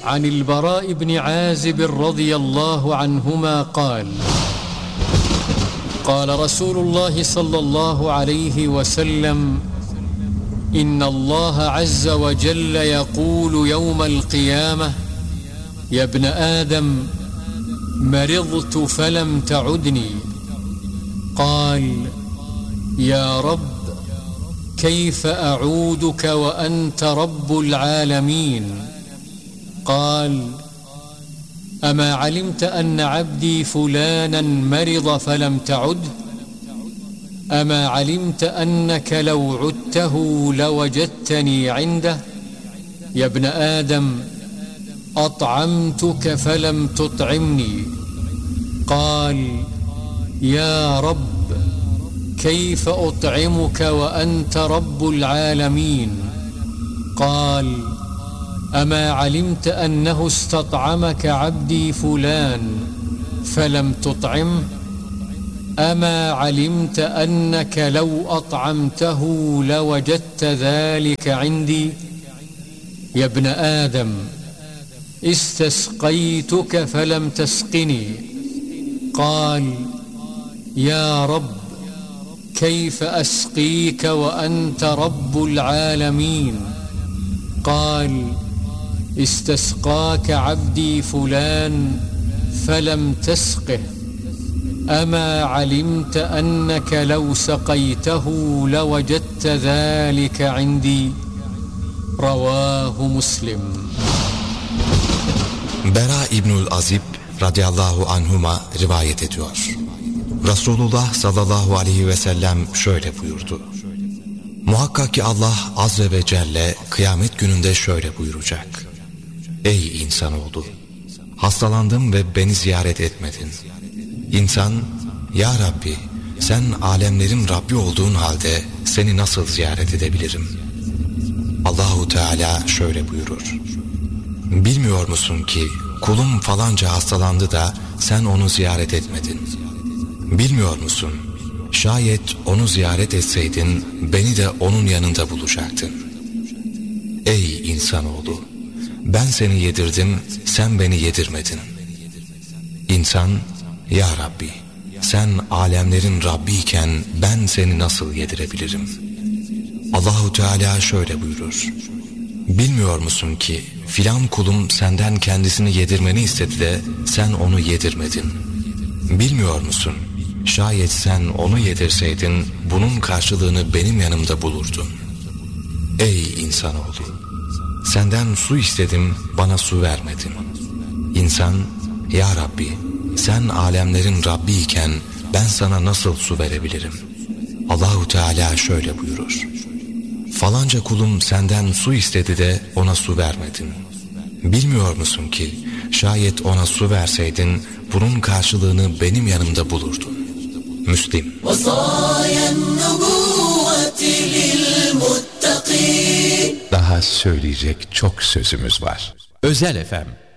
عن البراء بن عازب رضي الله عنهما قال قال رسول الله صلى الله عليه وسلم إن الله عز وجل يقول يوم القيامة يا ابن آدم مرضت فلم تعدني قال يا رب كيف أعودك وأنت رب العالمين قال أما علمت أن عبدي فلانا مرض فلم تعده أما علمت أنك لو عدته لوجدتني عنده يا ابن آدم أطعمتك فلم تطعمني قال يا رب كيف أطعمك وأنت رب العالمين قال أما علمت أنه استطعمك عبدي فلان فلم تطعمه أما علمت أنك لو أطعمته لوجدت ذلك عندي يا ابن آدم استسقيتك فلم تسقني قال يا رب كيف أسقيك وأنت رب العالمين قال استسقاك عبدي فلان فلم تسقه أما علمت أنك لو سقيته لوجدت ذلك عندي رواه مسلم. Bera İbnül Azib radıyallahu anhuma rivayet ediyor. Resulullah sallallahu aleyhi ve sellem şöyle buyurdu. Muhakkak ki Allah azze ve celle kıyamet gününde şöyle buyuracak. Ey insanoğlu! Hastalandım ve beni ziyaret etmedin. İnsan, ya Rabbi, sen alemlerin Rabbi olduğun halde seni nasıl ziyaret edebilirim? Allahu Teala şöyle buyurur. Bilmiyor musun ki kulum falanca hastalandı da sen onu ziyaret etmedin? Bilmiyor musun? Şayet onu ziyaret etseydin beni de onun yanında bulacaktın. Ey insanoğlu! Ben seni yedirdim, sen beni yedirmedin. İnsan, ya Rabbi, sen alemlerin Rabbi iken ben seni nasıl yedirebilirim? Allahu Teala şöyle buyurur. Bilmiyor musun ki filan kulum senden kendisini yedirmeni istedi de sen onu yedirmedin. Bilmiyor musun? Şayet sen onu yedirseydin bunun karşılığını benim yanımda bulurdun. Ey insanoğlu! Senden su istedim, bana su vermedin. İnsan, ya Rabbi, sen alemlerin Rabbi iken ben sana nasıl su verebilirim? Allahu Teala şöyle buyurur. Falanca kulum senden su istedi de ona su vermedin. Bilmiyor musun ki şayet ona su verseydin bunun karşılığını benim yanımda bulurdun. Müslim. Daha söyleyecek çok sözümüz var. Özel FM